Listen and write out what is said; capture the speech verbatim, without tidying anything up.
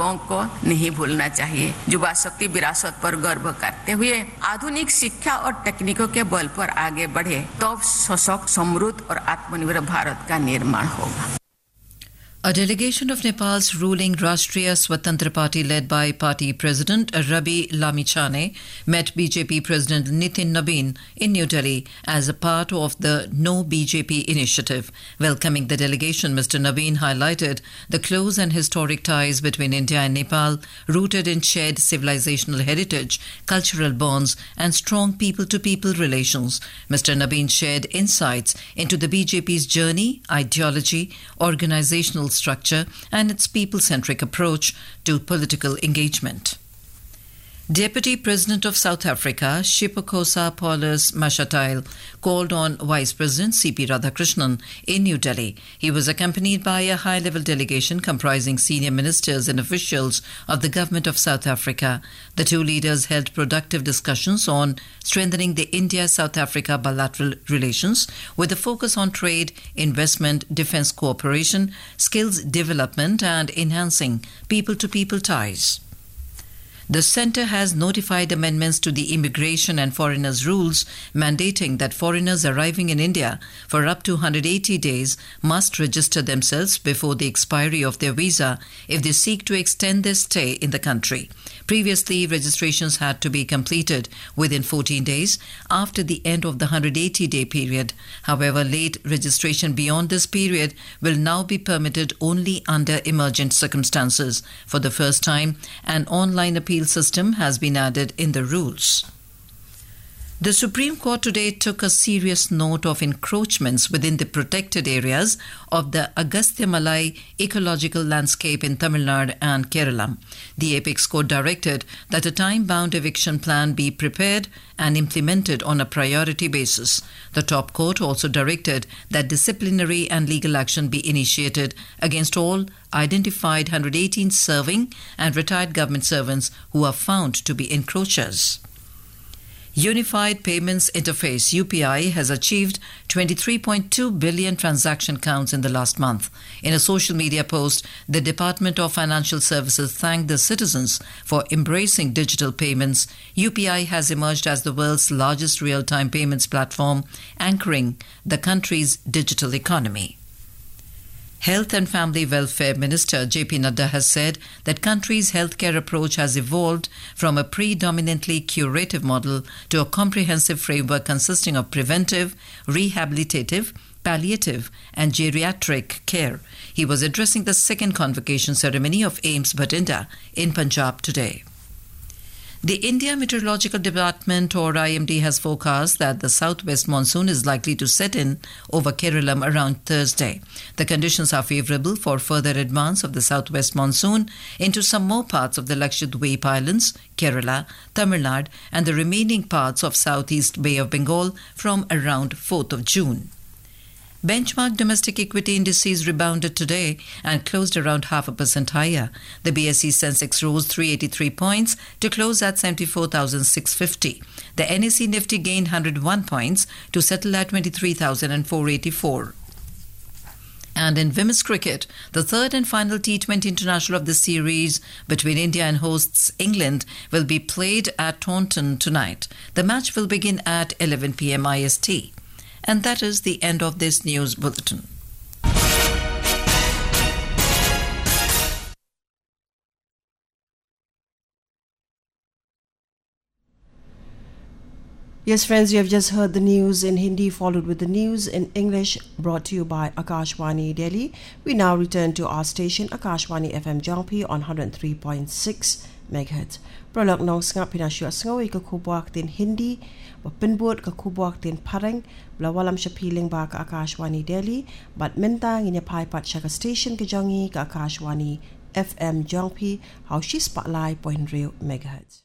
युवाओं को नहीं भूलना चाहिए। युवा शक्ति विरासत पर गर्व करते हुए आधुनिक शिक्षा और तकनीकों के बल पर आगे बढ़े तो सशक्त, समृद्ध और आत्मनिर्भर भारत का निर्माण होगा। A delegation of Nepal's ruling Rashtriya Swatantra Party led by party president Rabi Lamichhane met B J P President Nitin Nabin in New Delhi as a part of the No B J P initiative. Welcoming the delegation, Mister Nabin highlighted the close and historic ties between India and Nepal, rooted in shared civilizational heritage, cultural bonds and strong people-to-people relations. Mister Nabin shared insights into the B J P's journey, ideology, organizational structure and its people-centric approach to political engagement. Deputy President of South Africa, Shipokosa Paulus Mashatile, called on Vice President C P Radhakrishnan in New Delhi. He was accompanied by a high-level delegation comprising senior ministers and officials of the government of South Africa. The two leaders held productive discussions on strengthening the India-South Africa bilateral relations with a focus on trade, investment, defence cooperation, skills development and enhancing people-to-people ties. The centre has notified amendments to the immigration and foreigners rules mandating that foreigners arriving in India for up to one hundred eighty days must register themselves before the expiry of their visa if they seek to extend their stay in the country. Previously, registrations had to be completed within fourteen days after the end of the one hundred eighty day period. However, late registration beyond this period will now be permitted only under emergent circumstances. For the first time, an online appeal system has been added in the rules. The Supreme Court today took a serious note of encroachments within the protected areas of the Agastya Malai ecological landscape in Tamil Nadu and Kerala. The Apex Court directed that a time-bound eviction plan be prepared and implemented on a priority basis. The top court also directed that disciplinary and legal action be initiated against all identified one hundred eighteen serving and retired government servants who are found to be encroachers. Unified Payments Interface U P I has achieved twenty-three point two billion transaction counts in the last month. In a social media post, the Department of Financial Services thanked the citizens for embracing digital payments. U P I has emerged as the world's largest real-time payments platform, anchoring the country's digital economy. Health and Family Welfare Minister J P Nadda has said that country's healthcare approach has evolved from a predominantly curative model to a comprehensive framework consisting of preventive, rehabilitative, palliative and geriatric care. He was addressing the second convocation ceremony of AIIMS Bhatinda in Punjab today. The India Meteorological Department or I M D has forecast that the southwest monsoon is likely to set in over Kerala around Thursday. The conditions are favourable for further advance of the southwest monsoon into some more parts of the Lakshadweep Islands, Kerala, Tamil Nadu and the remaining parts of southeast Bay of Bengal from around fourth of June. Benchmark domestic equity indices rebounded today and closed around half a percent higher. The B S E Sensex rose three hundred eighty-three points to close at seventy-four thousand six hundred fifty. The N S E Nifty gained one hundred one points to settle at twenty-three thousand four hundred eighty-four. And in women's cricket, the third and final T twenty international of the series between India and hosts England will be played at Taunton tonight. The match will begin at eleven p m I S T. And that is the end of this news bulletin. Yes, friends, you have just heard the news in Hindi, followed with the news in English, brought to you by Akashwani Delhi. We now return to our station, Akashwani F M Jangpi on one hundred three point six megahertz. Prolog nong sngap pinasyo sngawi ka kubuak din Hindi, pinbut ka kubuak din pareng, blawalam siya piling ba ka Akashwani Delhi, bat mentang inyapai pat siya ka station ka jangi ka Akashwani F M Jangpi, how she spotlight point real megahertz.